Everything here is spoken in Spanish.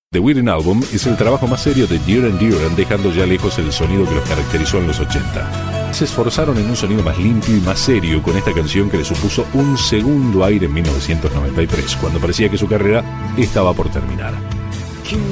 The Wedding Album es el trabajo más serio de Duran Duran, dejando ya lejos el sonido que los caracterizó en los 80. Se esforzaron en un sonido más limpio y más serio con esta canción que le supuso un segundo aire en 1993, cuando parecía que su carrera estaba por terminar.